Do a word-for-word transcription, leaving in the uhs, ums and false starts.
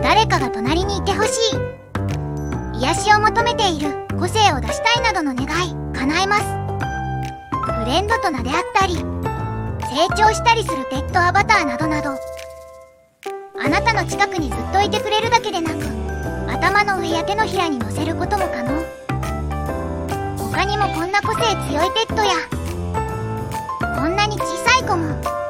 誰かが隣にいてほしい、癒しを求めている、個性を出したいなどの願い叶えます。フレンドと名であったり、成長したりするペットアバターなどなど、あなたの近くにずっといてくれるだけでなく、頭の上や手のひらに乗せることも可能。他にもこんな個性強いペットや